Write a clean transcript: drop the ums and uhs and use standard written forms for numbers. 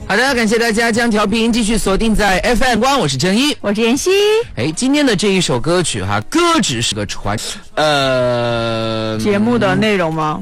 好的，感谢大家将调频继续锁定在 FM 光，我是郑一， 我是妍希。 今天的这一首歌曲歌只是个传， 节目的内容吗？